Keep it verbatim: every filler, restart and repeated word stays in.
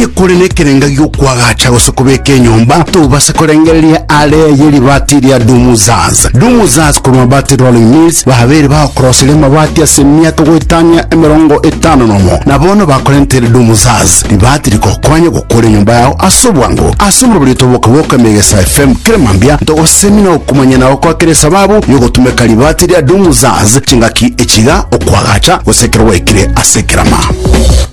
onye kuri nekerenga gyokwagacha gusukubeka nyumba tubasa kurengereria ale yeli bati ya Dumuzaz Dumuzaz ku mabati rolling mills bahabere ba crossile mabati ya semia tugwitanya emirongo etano nomo nabono bakorentere Dumuzaz libati likokwanya gukora nyumba yao asobwango asumro bulito boka Megesa F M kiremambia to semina okumanya nawo kwa kire sababu yogotumeka libati ya Dumuzaz chingaki echiga okwagacha gusekerwa ikire asekirama.